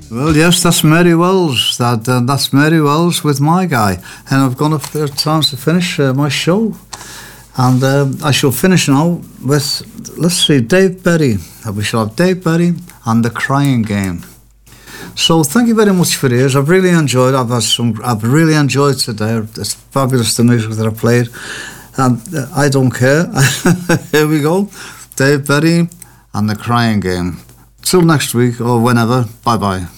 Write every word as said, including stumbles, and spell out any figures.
Well, yes, that's Mary Wells. That uh, that's Mary Wells with My Guy, and I've gone up there times to finish uh, my show, and uh, I shall finish now with, let's see, Dave Berry. We shall have Dave Berry and The Crying Game. So thank you very much for this. I've really enjoyed. I've had some. I've really enjoyed today. It's fabulous the music that I played, and uh, I don't care. Here we go, Dave Berry and The Crying Game. Till next week or whenever. Bye bye.